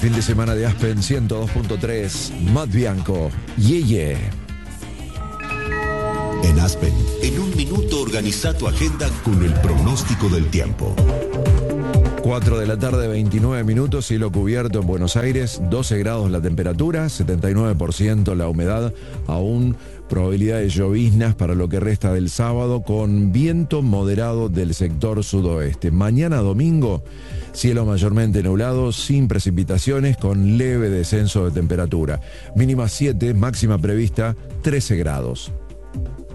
fin de semana de Aspen 102.3, Matt Bianco, Yeye. En Aspen, en un minuto organiza tu agenda con el pronóstico del tiempo. 4 de la tarde, 29 minutos, cielo cubierto en Buenos Aires, 12 grados la temperatura, 79% la humedad, aún probabilidad de lloviznas para lo que resta del sábado, con viento moderado del sector sudoeste. Mañana domingo, cielo mayormente nublado, sin precipitaciones, con leve descenso de temperatura. Mínima 7, máxima prevista 13 grados.